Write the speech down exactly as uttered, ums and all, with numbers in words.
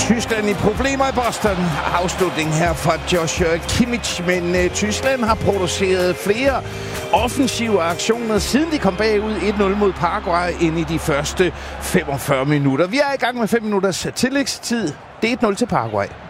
Tyskland i problemer i Boston. Afslutning her fra Joshua Kimmich, men uh, Tyskland har produceret flere offensive aktioner, siden de kom bagud et nul mod Paraguay ind i de første femogfyrre minutter. Vi er i gang med fem minutters tillægstid. Det er et nul til Paraguay.